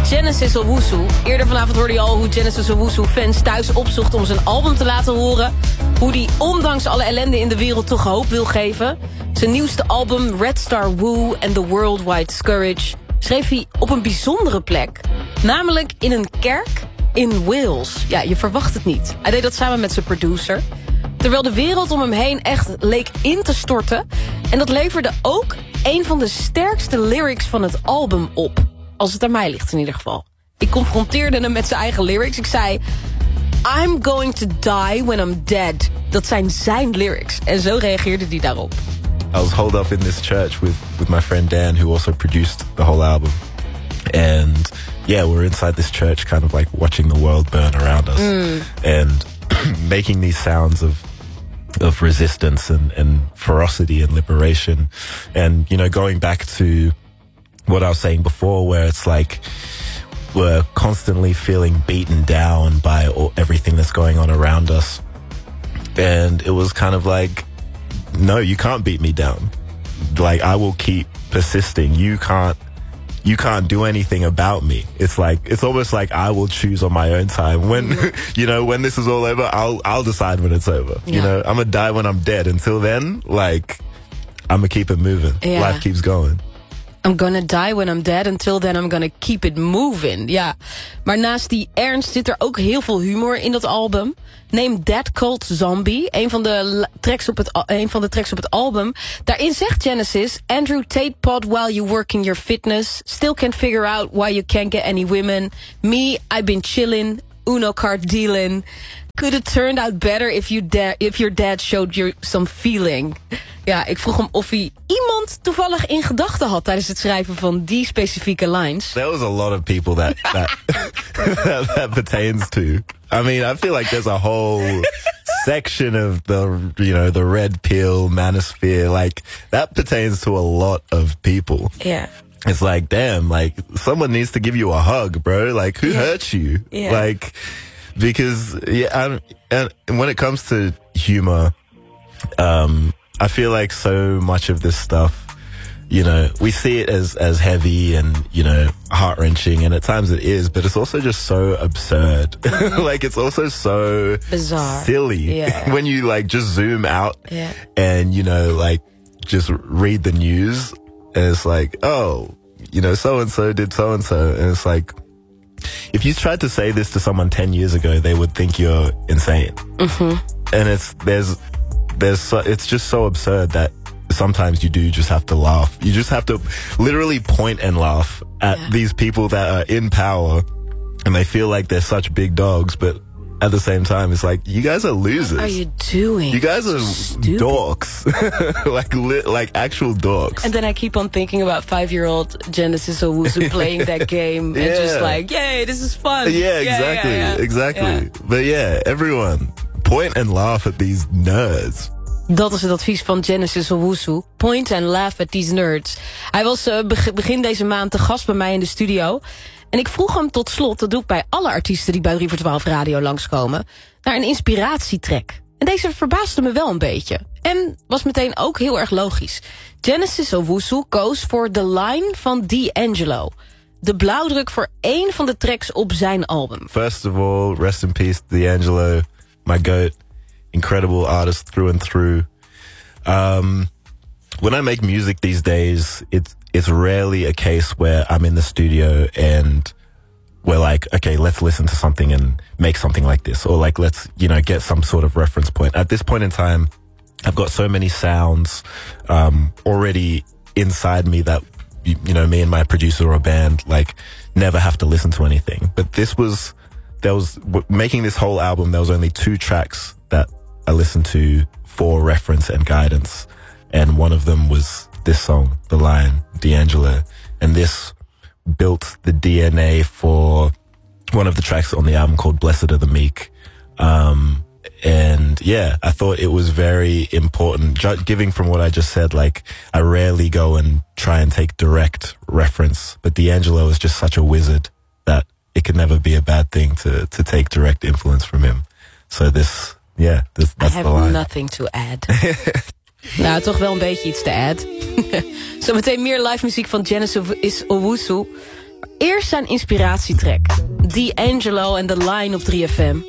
Genesis Owusu. Eerder vanavond hoorde je al hoe Genesis Owusu fans thuis opzocht om zijn album te laten horen. Hoe die ondanks alle ellende in de wereld toch hoop wil geven. Zijn nieuwste album Red Star Woo and the Worldwide Scourge schreef hij op een bijzondere plek. Namelijk in een kerk in Wales. Ja, je verwacht het niet. Hij deed dat samen met zijn producer. Terwijl de wereld om hem heen echt leek in te storten. En dat leverde ook een van de sterkste lyrics van het album op. Als het aan mij ligt in ieder geval. Ik confronteerde hem met zijn eigen lyrics. Ik zei, I'm going to die when I'm dead. Dat zijn zijn lyrics. En zo reageerde hij daarop. I was holed up in this church with my friend Dan, who also produced the whole album. And yeah, we're inside this church kind of like watching the world burn around us. And making these sounds of resistance and ferocity and liberation. And, you know, going back to what I was saying before, where it's like we're constantly feeling beaten down by everything that's going on around us. And it was kind of like, no, you can't beat me down. Like, I will keep persisting. You can't do anything about me. It's almost like I will choose on my own time. When, you know, when this is all over, I'll decide when it's over. Yeah. You know, I'm gonna die when I'm dead. Until then, like, I'm gonna keep it moving. Yeah. Life keeps going. I'm gonna die when I'm dead. Until then I'm gonna keep it moving. Ja, maar naast die ernst zit er ook heel veel humor in dat album. Neem Dead Cold Zombie, een van de tracks op het album. Daarin zegt Genesis, Andrew Tate pod while you working your fitness. Still can't figure out why you can't get any women. Me, I've been chillin', Uno card dealing. Could it turned out better if your dad showed you some feeling? Ja, ik vroeg hem of hij iemand toevallig in gedachten had tijdens het schrijven van die specifieke lines. There was a lot of people that that pertains to. I mean, I feel like there's a whole section of the red pill manosphere. Like, that pertains to a lot of people. Yeah. It's like, damn, like, someone needs to give you a hug, bro. Like, who hurt you? Yeah. Like, because, yeah, and when it comes to humor, I feel like so much of this stuff, you know, we see it as heavy and, you know, heart-wrenching, and at times it is, but it's also just so absurd. Like, it's also so bizarre, silly. Yeah. When you, like, just zoom out and, you know, like, just read the news, and it's like, oh, you know, so-and-so did so-and-so, and it's like, if you tried to say this to someone 10 years ago, they would think you're insane. Mm-hmm. And it's just so absurd that sometimes you do just have to laugh. You just have to literally point and laugh at these people that are in power, and they feel like they're such big dogs, but at the same time, it's like, you guys are losers. What are you doing? You guys are dorks. like actual dorks. And then I keep on thinking about 5-year-old Genesis Owusu playing that game and just like, yay, this is fun. Yeah, exactly. Yeah. But yeah, everyone, point and laugh at these nerds. Dat is het advies van Genesis Owusu. Point and laugh at these nerds. Hij was begin deze maand te gast bij mij in de studio. En ik vroeg hem tot slot, dat doe ik bij alle artiesten die bij 3 voor 12 radio langskomen, naar een inspiratietrack. En deze verbaasde me wel een beetje. En was meteen ook heel erg logisch. Genesis Owusu koos voor The Line van D'Angelo. De blauwdruk voor één van de tracks op zijn album. First of all, rest in peace D'Angelo, my goat. Incredible artist through and through. When I make music these days, it's rarely a case where I'm in the studio and we're like, okay, let's listen to something and make something like this. Or like, let's, you know, get some sort of reference point. At this point in time, I've got so many sounds already inside me that, you know, me and my producer or band, like, never have to listen to anything. But making this whole album, there was only 2 tracks that I listened to for reference and guidance. And one of them was this song, The Line, D'Angelo. And this built the DNA for one of the tracks on the album called Blessed Are the Meek. And yeah, I thought it was very important. Giving from what I just said, like, I rarely go and try and take direct reference, but D'Angelo is just such a wizard that it could never be a bad thing to take direct influence from him. So that's the line. I have nothing to add. Nou, toch wel een beetje iets te add. Zometeen meer live muziek van Genesis Owusu. Eerst zijn inspiratietrack. D'Angelo en The Line op 3FM.